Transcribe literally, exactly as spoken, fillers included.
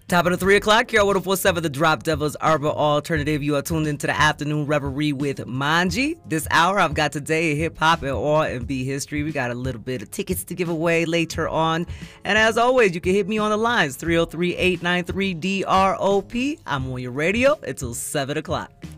Top of the three o'clock, here on one oh four point seven, the Drop Devil's Arbor Alternative. You are tuned into the afternoon reverie with Manji. This hour, I've got today hip hop and R and B history. We got a little bit of tickets to give away later on. And as always, you can hit me on the lines, three oh three, eight nine three, D R O P. I'm on your radio until seven o'clock.